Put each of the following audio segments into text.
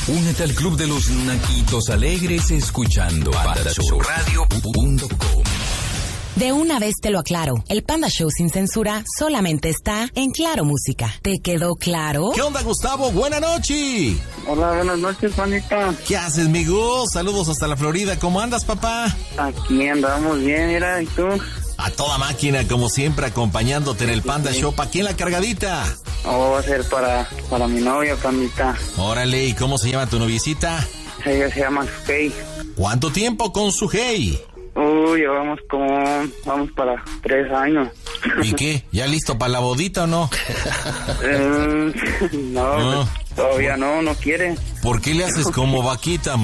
Únete al club de los naquitos alegres escuchando pandashowradio.com. De una vez te lo aclaro, el Panda Show sin censura solamente está en Claro Música. ¿Te quedó claro? ¿Qué onda, Gustavo? ¡Buena noche! Hola, buenas noches, Juanita. ¿Qué haces, migo? Saludos hasta la Florida. ¿Cómo andas, papá? Aquí andamos bien, mira, ¿y tú? A toda máquina, como siempre, acompañándote en el Panda Show. ¿Pa' quién la cargadita? Va a ser para mi novia, Pandita. Órale, ¿y cómo se llama tu noviecita? Ella se llama Sukey. ¿Cuánto tiempo con su hey? Vamos para 3 años. ¿Y qué? ¿Ya listo para la bodita o no? No, todavía no quiere. ¿Por qué le haces como vaquita?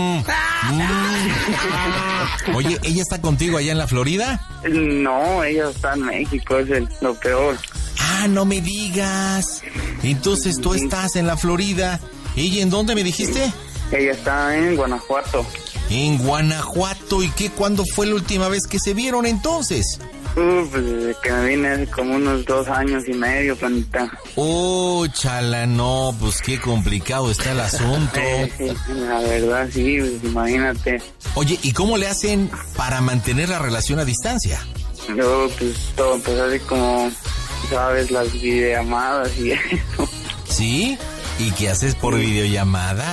Oye, ¿ella está contigo allá en la Florida? No, ella está en México, es lo peor. Ah, no me digas. Entonces tú estás en la Florida. ¿Ella en dónde me dijiste? Ella está en Guanajuato. En Guanajuato. ¿Y qué? ¿Cuándo fue la última vez que se vieron entonces? Pues desde que me vine hace como unos 2 años y medio, Pandita. Oh, chala, no, pues qué complicado está el asunto. Sí, la verdad, sí, pues, imagínate. Oye, ¿y cómo le hacen para mantener la relación a distancia? Yo, pues, todo empezó así como, ¿sabes? Las videollamadas y eso. ¿Sí? ¿Y qué haces por videollamada?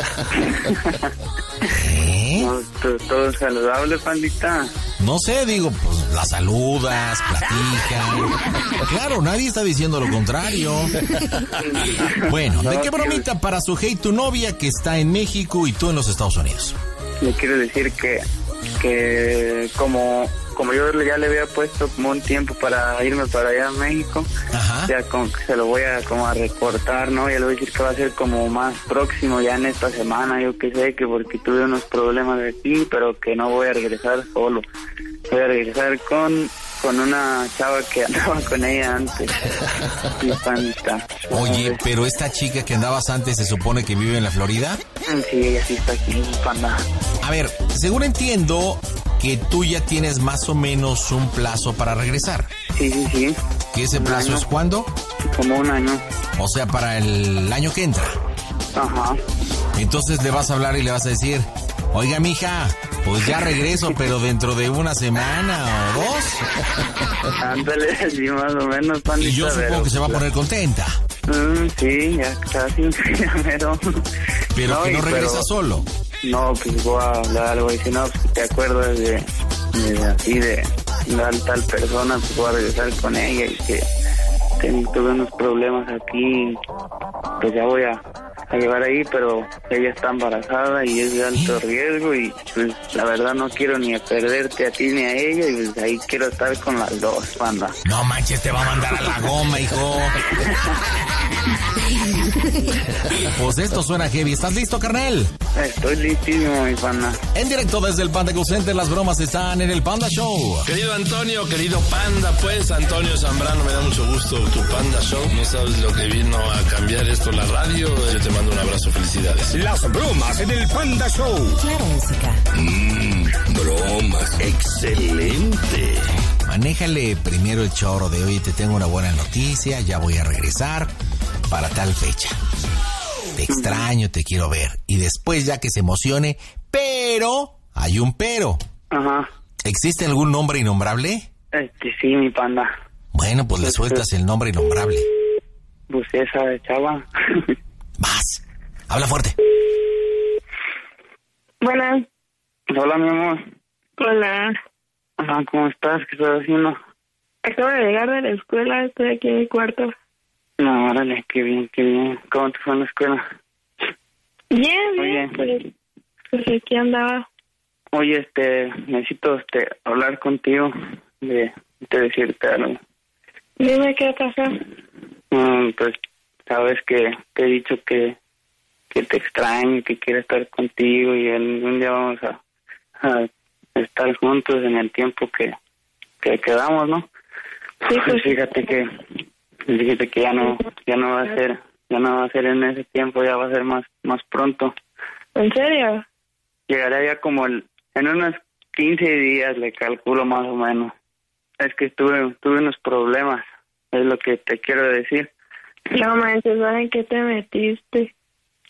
¿Eh? No, todo saludable, Pandita. No sé, digo, pues la saludas, platican. Claro, nadie está diciendo lo contrario. Bueno, ¿de qué bromita para su hey tu novia que está en México y tú en los Estados Unidos? Le quiero decir que como yo ya le había puesto como un tiempo para irme para allá a México, ajá, ya como que se lo voy a como a recortar, ¿no? Ya le voy a decir que va a ser como más próximo ya en esta semana, yo que sé, que porque tuve unos problemas de aquí, pero que no voy a regresar solo. Voy a regresar con una chava que andaba con ella antes. Oye, pero esta chica que andabas antes se supone que vive en la Florida. Sí, ella sí está aquí, Panda. A ver, según entiendo que tú ya tienes más o menos un plazo para regresar. Sí. ¿Que ese plazo es cuándo? Como 1 año. O sea, para el año que entra. Ajá. Entonces le vas a hablar y le vas a decir, oiga, mija, pues ya regreso, pero dentro de 1 semana o 2. Ándale, sí, más o menos, Pandita. Y yo supongo que se va a poner contenta. Sí, ya casi, pero... Pero no, que no regresa solo. No, pues voy a hablar algo y si no, pues te acuerdas de tal persona, pues voy a regresar con ella y que tuve unos problemas aquí, pues ya voy a llegar ahí, pero ella está embarazada y es de alto riesgo y pues la verdad no quiero ni a perderte a ti ni a ella y pues ahí quiero estar con las dos, Panda. No manches, te va a mandar a la goma, hijo. Pues esto suena heavy. ¿Estás listo, carnal? Estoy listísimo, mi Panda. En directo desde el Panda Go Center, las bromas están en el Panda Show. Querido Antonio, querido Panda, pues Antonio Zambrano, me da mucho gusto tu Panda Show. No sabes lo que vino a cambiar esto la radio. Yo te mando un abrazo, felicidades. Las bromas en el Panda Show. Claro Música. Bromas, excelente. Manéjale primero el choro de hoy. Te tengo una buena noticia, ya voy a regresar para tal fecha. Te extraño, te quiero ver. Y después ya que se emocione, pero hay un pero. Ajá. ¿Existe algún nombre innombrable? Sí, mi Panda. Bueno, pues le sueltas el nombre innombrable. Pues esa chava. Vas, habla fuerte. Buenas. Hola, mi amor. Hola. Ajá, ¿cómo estás? ¿Qué estás haciendo? Acabo de llegar de la escuela, estoy aquí en mi cuarto. No, órale, qué bien, qué bien. ¿Cómo te fue en la escuela? Bien, Muy bien. bien. Pues aquí andaba. Oye, necesito hablar contigo de decirte algo. Dime qué pasó. Pues sabes que te he dicho que te extraño, que quiero estar contigo y algún día vamos a estar juntos en el tiempo que quedamos, ¿no? Sí, pues Fíjate que ya no va a ser en ese tiempo, ya va a ser más pronto. ¿En serio? Llegará ya como en unos 15 días, le calculo más o menos. Es que tuve unos problemas, es lo que te quiero decir. No manches, ¿saben qué te metiste?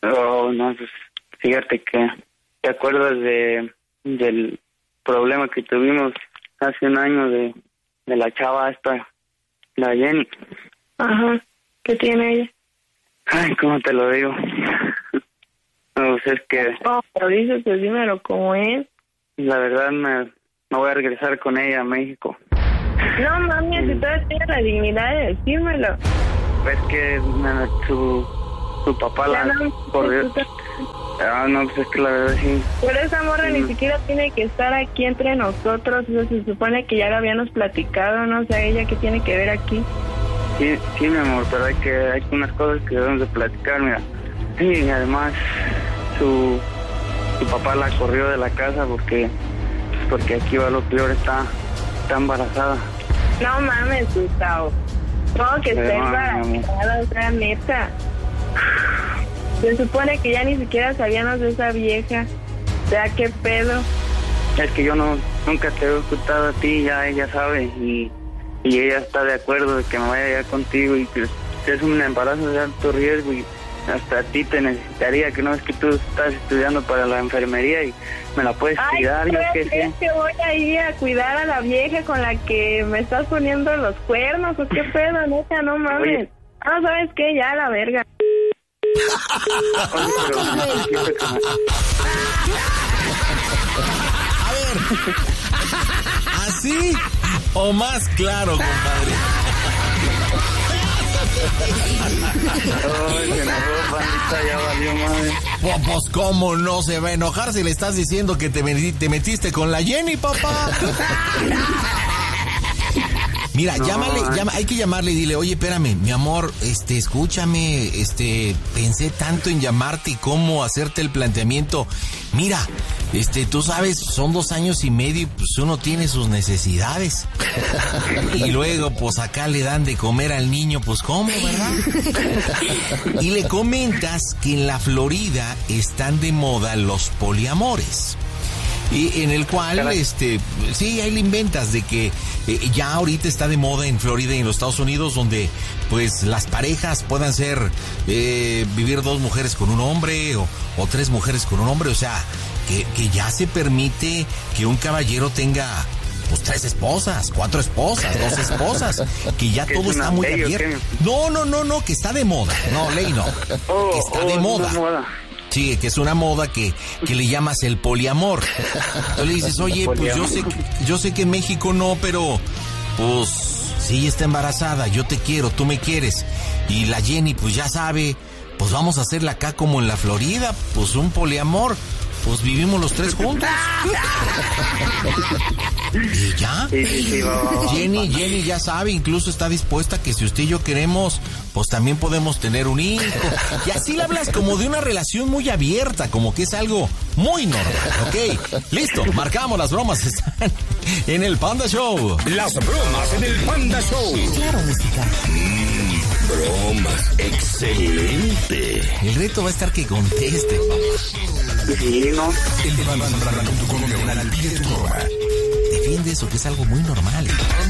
Oh, no, pues fíjate que te acuerdas del problema que tuvimos hace un año de la chava esta, la Jenny. Ajá, ¿qué tiene ella? Ay, ¿cómo te lo digo? No, pues es que... No, pero dices, pues dímelo como es. La verdad me voy a regresar con ella a México. No, mami, si todavía tienes la dignidad de decírmelo. Es que su papá la corrió. Ah, no, pues es que la verdad sí. Pero esa morra ni siquiera tiene que estar aquí entre nosotros. Eso se supone que ya lo habíamos platicado, ¿no? O sea, ella qué tiene que ver aquí. Sí, mi amor, pero hay unas cosas que debemos de platicar, mira. Sí, y además su papá la corrió de la casa porque aquí va lo peor, está embarazada. No mames, Gustavo. No, que está embarazada, o sea, neta. Se supone que ya ni siquiera sabíamos de esa vieja. O sea, ¿qué pedo? Es que yo nunca te he ocultado a ti, ya ella sabe, y ella está de acuerdo de que me vaya allá contigo, y que es un embarazo de alto riesgo, y hasta a ti te necesitaría, que no es que tú estás estudiando para la enfermería y me la puedes cuidar, yo qué sé. ¿Que voy a ir a cuidar a la vieja con la que me estás poniendo los cuernos o qué pedo, neta? No mames. Oye. No, ¿sabes qué? Ya, la verga. A ver, ¿así o más claro, compadre? Ay, se enojó, pandita, ya valió madre. Pues cómo no se va a enojar si le estás diciendo que te metiste con la Jenny, papá. Mira, no, llámale, hay que llamarle y dile, oye, espérame, mi amor, escúchame, pensé tanto en llamarte y cómo hacerte el planteamiento. Mira, tú sabes, son 2 años y medio y pues uno tiene sus necesidades. Y luego, pues acá le dan de comer al niño, pues ¿cómo, verdad? Y le comentas que en la Florida están de moda los poliamores. Y en el cual, sí, ahí le inventas de que ya ahorita está de moda en Florida y en los Estados Unidos, donde pues las parejas puedan ser, vivir 2 mujeres con un hombre o 3 mujeres con un hombre, o sea, que ya se permite que un caballero tenga pues 3 esposas, 4 esposas, 2 esposas, que ya todo está muy abierto. No, que está de moda, no, ley no, que está de moda. Sí, que es una moda que le llamas el poliamor. Tú le dices, oye, pues yo sé que en México no, pero pues sí está embarazada, yo te quiero, tú me quieres. Y la Jenny pues ya sabe, pues vamos a hacerla acá como en la Florida, pues un poliamor. Pues vivimos los 3 juntos. ¿Y ya? Sí, va. Jenny ya sabe, incluso está dispuesta que si usted y yo queremos, pues también podemos tener un hijo. Y así le hablas como de una relación muy abierta, como que es algo muy normal, ¿ok? Listo, marcamos, las bromas están en el Panda Show. Las bromas en el Panda Show. Claro, música. Bromas, excelente. El reto va a estar que conteste, papá. Sí, ¿no? El de Panda Zambrano con tu colombiana, pide tu broma. Defiende eso, que es algo muy normal.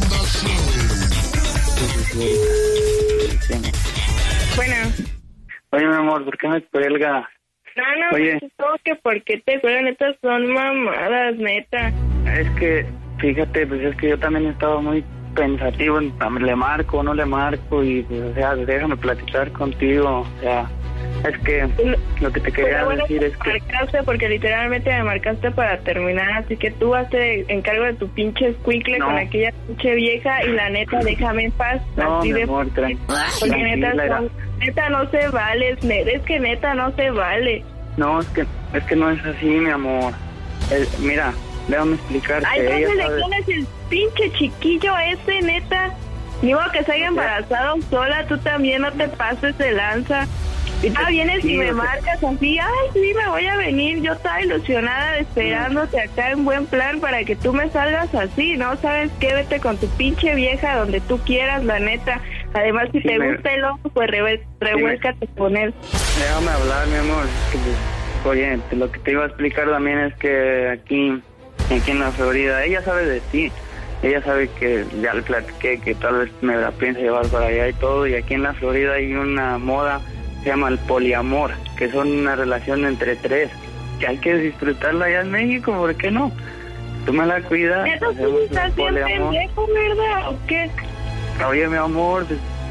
Bueno. Oye, mi amor, ¿por qué me cuelga? No, oye, pues que ¿por qué te cuelgan? Estas son mamadas, neta. Es que, fíjate, pues es que yo también estaba muy pensativo en le marco o no le marco y pues, o sea, déjame platicar contigo, o sea, es que lo que te quería decir es que marcaste porque literalmente me marcaste para terminar, así que tú hazte encargo de tu pinche escuincle con aquella pinche vieja y la neta déjame en paz. No, así mi de amor, porque neta no se vale, es que neta no se vale. No, es que no es así, mi amor. Mira, déjame explicarte. Ay, entonces le pones el pinche chiquillo ese, neta. Ni modo que se haya embarazado sola, tú también no te pases de lanza. Y tú vienes y me marcas así, ay, sí, me voy a venir. Yo estaba ilusionada esperándote acá en buen plan para que tú me salgas así, ¿no? ¿Sabes qué? Vete con tu pinche vieja donde tú quieras, la neta. Además, si te gusta el ojo, pues revuélcate con él. Déjame hablar, mi amor. Oye, lo que te iba a explicar también es que aquí en la Florida, ella sabe de ti. Ella sabe que ya le platiqué que tal vez me la piensa llevar para allá y todo. Y aquí en la Florida hay una moda se llama el poliamor, que son una relación entre 3, que hay que disfrutarla allá en México, ¿por qué no? Tú me la cuidas. ¿Eso sí estás bien pendejo, verdad, o qué? Oye, mi amor,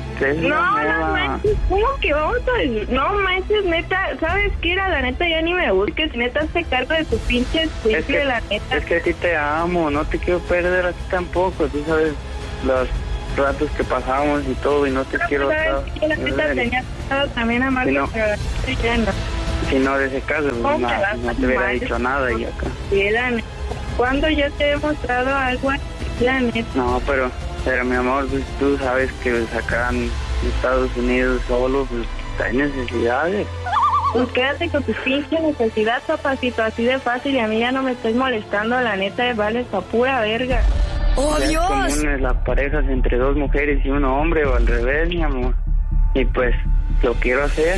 no manches, ¿cómo que vamos a...? No manches, neta, ¿sabes qué? La neta ya ni me busques, neta, hazte cargo de tu pinche juicio, la neta. Es que a ti te amo, no te quiero perder a ti tampoco, tú sabes los ratos que pasamos y todo, y no te quiero... Yo la neta tenía pensado también amarte, si no, pero estoy ya no. Si no, de ese caso, pues no te hubiera dicho nada y acá. Sí, la neta. ¿Cuándo yo te he mostrado algo así, la neta? No, pero mi amor, pues, tú sabes que pues, acá en Estados Unidos solo pues, hay necesidades. Pues quédate con tu pinche necesidad, papacito, así de fácil, y a mí ya no me estoy molestando, la neta, vale pa' pura verga. ¡Oh, ya Dios! Es comunes las parejas entre 2 mujeres y un hombre, o al revés, mi amor. Y pues, lo quiero hacer.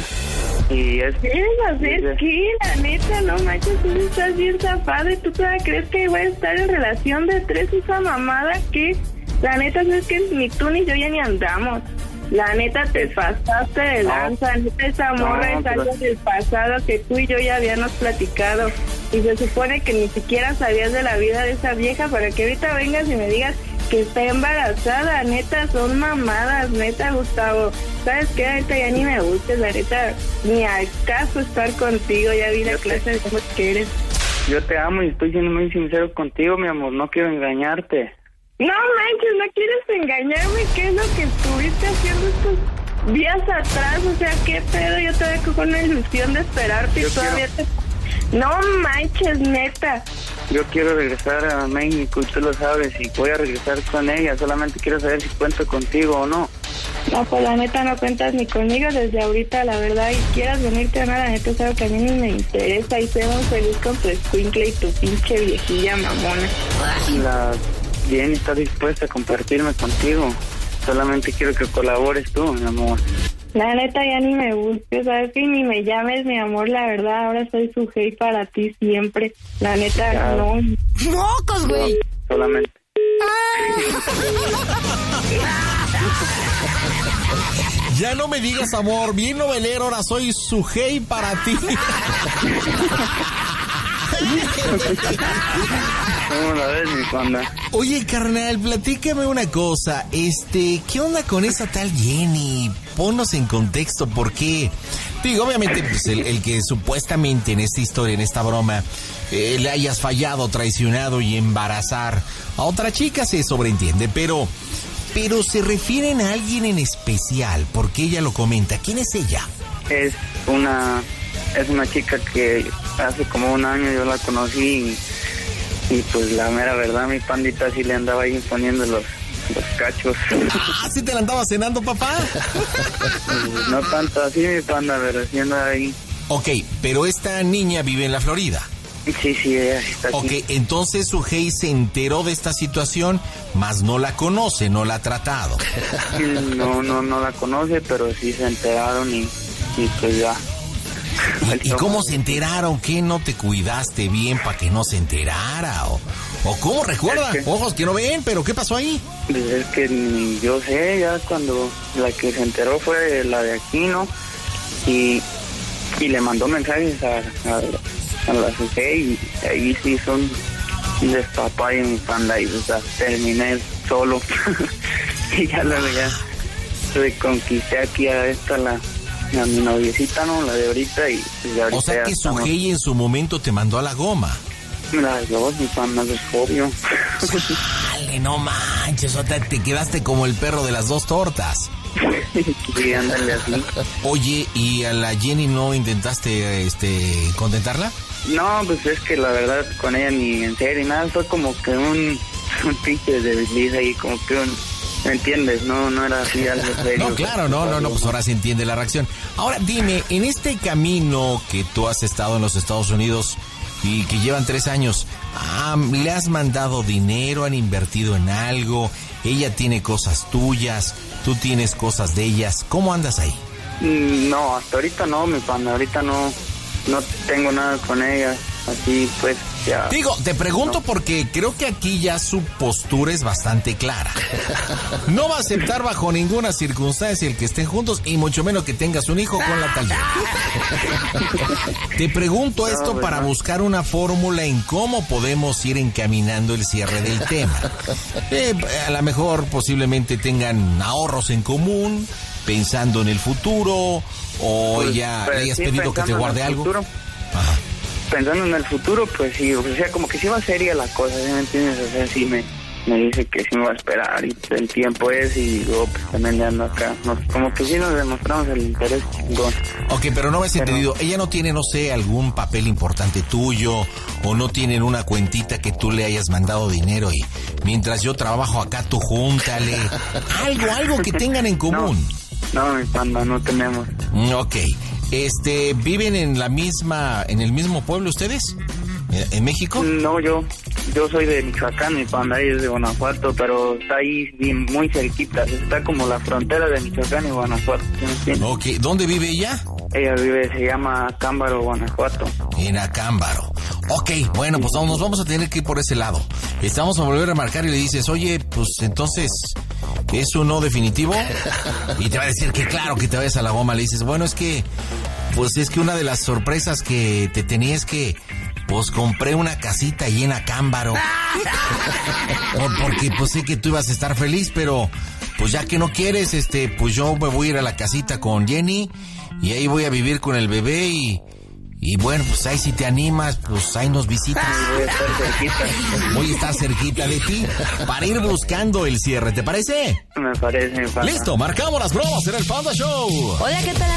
Y es... ¿Quieres hacer qué? La neta, no manches, tú estás bien zafado y tú todavía crees que voy a estar en relación de 3, esa mamada, ¿qué? La neta, es que ni tú ni yo ya ni andamos. La neta, te pasaste de lanza, neta, esa morra es algo del pasado que tú y yo ya habíamos platicado. Y se supone que ni siquiera sabías de la vida de esa vieja para que ahorita vengas y me digas que está embarazada. Neta, son mamadas, neta, Gustavo. ¿Sabes qué? Ahorita ya ni me gustes, la neta, ni al caso estar contigo, ya vi la clase de cómo que eres. Yo te amo y estoy siendo muy sincero contigo, mi amor, no quiero engañarte. No manches, no quieres engañarme, ¿qué es lo que estuviste haciendo estos días atrás? O sea, ¿qué pedo? Yo todavía con una ilusión de esperarte y todavía te... No manches, neta. Yo quiero regresar a México y tú lo sabes, y voy a regresar con ella, solamente quiero saber si cuento contigo o no. No, pues la neta no cuentas ni conmigo desde ahorita, la verdad, y quieras venirte o no, la neta es algo que a mí ni me interesa, y seamos feliz con tu escuincle y tu pinche viejilla mamona. La Jenny está dispuesta a compartirme contigo, solamente quiero que colabores tú, mi amor. La neta ya ni me busques, ¿sabes? Que ni me llames, mi amor, la verdad, ahora soy su hate para ti siempre. La neta, ya. No. ¡Mocos, güey! No, solamente. Ya no me digas, amor, bien novelero, ahora soy su hate para ti. ¿Cómo la ves, mi panda? Oye, carnal, platícame una cosa. ¿Qué onda con esa tal Jenny? Ponnos en contexto, porque... Digo, obviamente, pues el que supuestamente en esta historia, en esta broma, le hayas fallado, traicionado y embarazar a otra chica se sobreentiende, pero se refieren a alguien en especial, porque ella lo comenta. ¿Quién es ella? Es una chica que hace como un año yo la conocí y pues la mera verdad, mi pandita sí le andaba ahí poniendo los cachos. Ah, ¿sí te la andaba cenando, papá? No tanto así, mi panda, pero sí andaba ahí. Ok, pero esta niña vive en la Florida. Sí, ella está aquí. Ok, entonces su Sujei se enteró de esta situación, mas no la conoce, no la ha tratado. No la conoce, pero sí se enteraron y pues ya. ¿Y cómo se enteraron? ¿Qué no te cuidaste bien para que no se enterara? ¿O cómo? Recuerda, ojos que no ven, pero ¿qué pasó ahí? Pues es que ni yo sé, ya cuando la que se enteró fue la de aquí, ¿no? Y le mandó mensajes a la CC y ahí sí son despapá y mi panda y pues terminé solo. Y ya luego ya reconquisté aquí a mi noviecita, ¿no? La de ahorita y de ahorita. O sea que Sujei en su momento te mandó a la goma. Las dos, mi panda, es obvio. Dale, no manches, o sea, te quedaste como el perro de las dos tortas. Sí, ándale así. Oye, ¿y a la Jenny no intentaste contentarla? No, pues es que la verdad con ella ni en serio ni nada, fue como que un pinche de desliz ahí, como que ¿me entiendes? No era así algo serio. No, claro, no, pues ahora se entiende la reacción. Ahora dime, en este camino que tú has estado en los Estados Unidos y que llevan 3 años, ¿le has mandado dinero? ¿Han invertido en algo? ¿Ella tiene cosas tuyas? ¿Tú tienes cosas de ellas? ¿Cómo andas ahí? No, hasta ahorita no, mi pana, ahorita no tengo nada con ella, así pues. ya... Digo, te pregunto porque creo que aquí ya su postura es bastante clara. No va a aceptar bajo ninguna circunstancia el que estén juntos y mucho menos que tengas un hijo con la talla. Te pregunto esto para buscar una fórmula en cómo podemos ir encaminando el cierre del tema. A lo mejor posiblemente tengan ahorros en común, pensando en el futuro, o Pues, ella pues, le hayas sí, pedido que te pensando en guarde el algo. futuro. Ajá. Pensando en el futuro, pues sí, o sea, como que sí va seria la cosa, ¿sí me entiendes? O sea, sí me dice que sí me va a esperar y el tiempo es, y luego pues también le ando acá. Como que sí nos demostramos el interés chingón. Ok, pero no me has entendido. Ella no tiene, no sé, algún papel importante tuyo, o no tienen una cuentita que tú le hayas mandado dinero y mientras yo trabajo acá tú júntale. Algo que tengan en común. No, mi panda, no tenemos. Ok. ¿Viven en el mismo pueblo ustedes? ¿En México? No, yo soy de Michoacán, mi panda, ella es de Guanajuato, pero está ahí bien, muy cerquita, está como la frontera de Michoacán y Guanajuato, ¿sí me entiendes? Ok, ¿dónde vive ella? Ella se llama Acámbaro, Guanajuato. En Acámbaro. Ok, bueno, pues nos vamos a tener que ir por ese lado. Estamos a volver a marcar y le dices, oye, pues entonces, ¿es un no definitivo? Y te va a decir que claro, que te vayas a la goma. Le dices, bueno, es que una de las sorpresas que te tenía es que, pues compré una casita ahí en Acámbaro. Porque pues sé que tú ibas a estar feliz, pero pues ya que no quieres, pues yo me voy a ir a la casita con Jenny y ahí voy a vivir con el bebé y bueno, pues ahí si te animas, pues ahí nos visitas. Voy a estar cerquita. Voy a estar cerquita de ti para ir buscando el cierre, ¿te parece? Me parece, mi panda. Listo, marcamos las bromas en el Panda Show. Hola, ¿qué tal?